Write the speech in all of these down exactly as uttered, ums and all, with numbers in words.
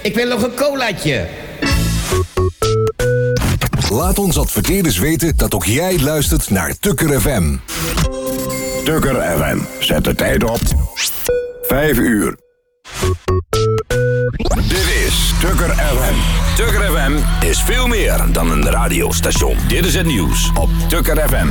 Ik wil nog een colaatje. Laat ons adverteerders weten dat ook jij luistert naar Tukker F M. Tukker F M. Zet de tijd op. Vijf uur. Dit is Tukker F M. Tukker F M is veel meer dan een radiostation. Dit is het nieuws op Tukker F M.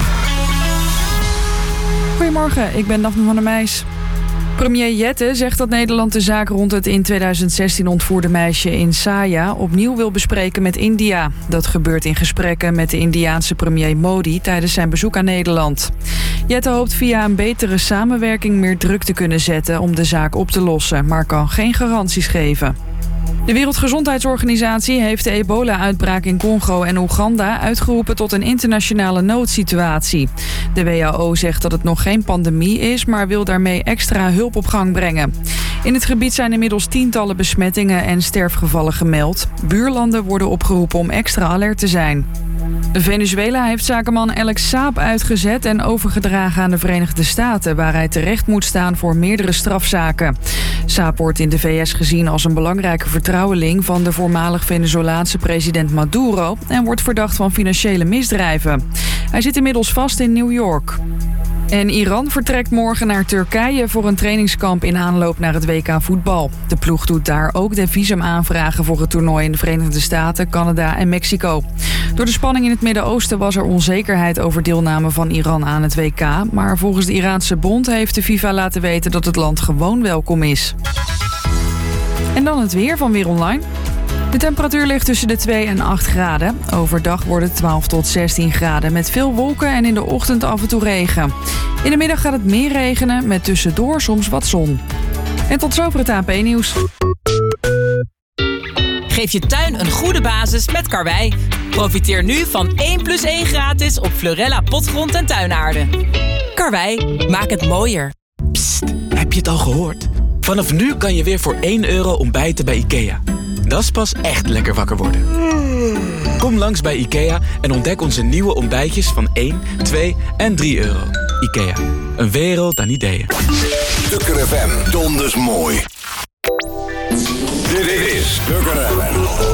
Goedemorgen, ik ben Daphne van der Meijs. Premier Jette zegt dat Nederland de zaak rond het in tweeduizend zestien ontvoerde meisje in Saya opnieuw wil bespreken met India. Dat gebeurt in gesprekken met de Indiaanse premier Modi tijdens zijn bezoek aan Nederland. Jette hoopt via een betere samenwerking meer druk te kunnen zetten om de zaak op te lossen, maar kan geen garanties geven. De Wereldgezondheidsorganisatie heeft de ebola-uitbraak in Congo en Oeganda uitgeroepen tot een internationale noodsituatie. De W H O zegt dat het nog geen pandemie is, maar wil daarmee extra hulp op gang brengen. In het gebied zijn inmiddels tientallen besmettingen en sterfgevallen gemeld. Buurlanden worden opgeroepen om extra alert te zijn. Venezuela heeft zakenman Alex Saab uitgezet en overgedragen aan de Verenigde Staten, waar hij terecht moet staan voor meerdere strafzaken. Saab wordt in de V S gezien als een belangrijke vertrouweling van de voormalig Venezolaanse president Maduro en wordt verdacht van financiële misdrijven. Hij zit inmiddels vast in New York. En Iran vertrekt morgen naar Turkije voor een trainingskamp in aanloop naar het W K voetbal. De ploeg doet daar ook de visumaanvragen voor het toernooi in de Verenigde Staten, Canada en Mexico. Door de spanning in het Midden-Oosten was er onzekerheid over deelname van Iran aan het W K. Maar volgens de Iraanse bond heeft de FIFA laten weten dat het land gewoon welkom is. En dan het weer van Weer Online. De temperatuur ligt tussen de twee en acht graden. Overdag wordt het twaalf tot zestien graden met veel wolken en in de ochtend af en toe regen. In de middag gaat het meer regenen met tussendoor soms wat zon. En tot zover het A N P-nieuws. Geef je tuin een goede basis met Karwei. Profiteer nu van één plus één gratis op Florella potgrond en tuinaarde. Karwei, maak het mooier. Psst, heb je het al gehoord? Vanaf nu kan je weer voor één euro ontbijten bij IKEA. Dat is pas echt lekker wakker worden. Kom langs bij IKEA en ontdek onze nieuwe ontbijtjes van één, twee en drie euro. IKEA, een wereld aan ideeën. Tukker F M, donders mooi. Dit is Tukker F M.